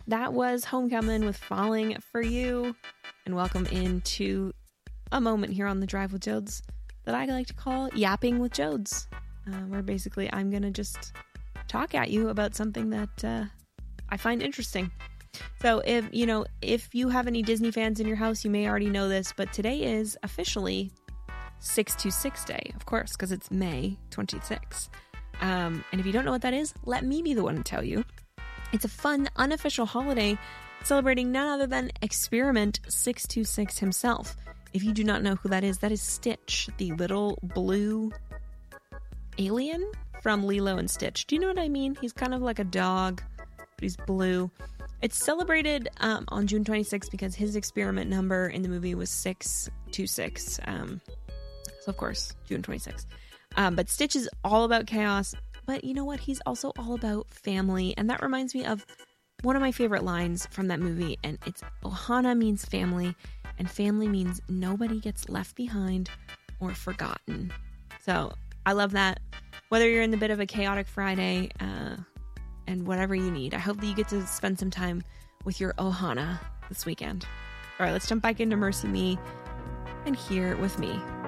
that was Homecoming with Falling for You. And welcome into a moment here on The Drive with Jodes that I like to call Yapping with Jodes, where basically I'm going to just talk at you about something that I find interesting. So if you have any Disney fans in your house, you may already know this, but today is officially 626 Day, of course, because it's May 26th. And if you don't know what that is, let me be the one to tell you. It's a fun, unofficial holiday celebrating none other than Experiment 626 himself. If you do not know who that is Stitch, the little blue alien from Lilo and Stitch. Do you know what I mean? He's kind of like a dog, but he's blue. It's celebrated on June 26th because his experiment number in the movie was 626. So, of course, June 26th. But Stitch is all about chaos. But you know what? He's also all about family. And that reminds me of one of my favorite lines from that movie. And it's Ohana means family. And family means nobody gets left behind or forgotten. So I love that. Whether you're in the bit of a chaotic Friday and whatever you need, I hope that you get to spend some time with your Ohana this weekend. All right, let's jump back into Mercy Me and Here with Me.